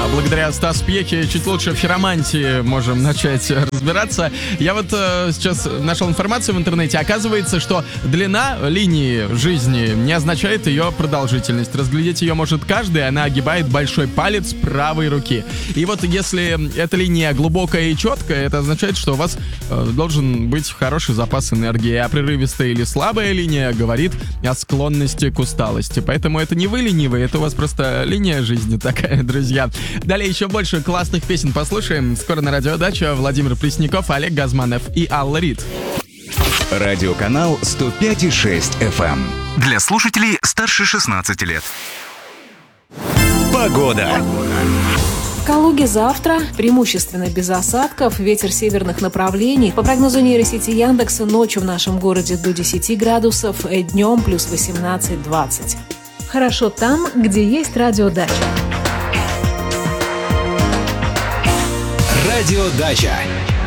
благодаря Стасу Пьехе чуть лучше в хиромантии можем начать разбираться. Я вот сейчас нашел информацию в интернете. Оказывается, что длина линии жизни не означает ее продолжительность. Разглядеть ее может каждый, она огибает большой палец правой руки. И вот если эта линия глубокая и четкая, это означает, что у вас должен быть хороший запас энергии. А прерывистая или слабая линия говорит о склонности к усталости. Поэтому это не вы ленивые, это у вас просто линия жизни такая, друзья. Далее еще больше классных песен послушаем. Скоро на Радио Дача Владимир Пресняков, Олег Газманов и Алла Рид. Радиоканал 105,6 FM. Для слушателей старше 16 лет. Погода. В Калуге завтра преимущественно без осадков, ветер северных направлений. По прогнозу нейросети Яндекса, ночью в нашем городе до 10 градусов, днем плюс 18-20. Хорошо там, где есть Радиодача. Радиодача.